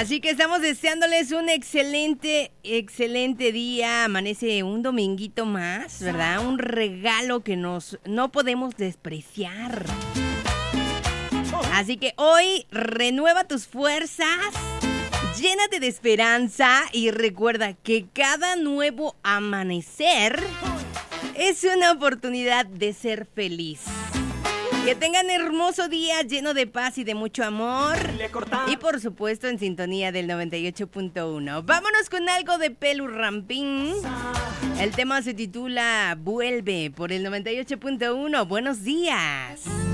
Así que estamos deseándoles un excelente día. Amanece un dominguito más, ¿verdad? Un regalo que no podemos despreciar. Así que hoy renueva tus fuerzas, llénate de esperanza y recuerda que cada nuevo amanecer es una oportunidad de ser feliz. Que tengan hermoso día lleno de paz y de mucho amor. Y por supuesto en sintonía del 98.1. Vámonos con algo de Pelu Rampín. El tema se titula Vuelve por el 98.1. Buenos días.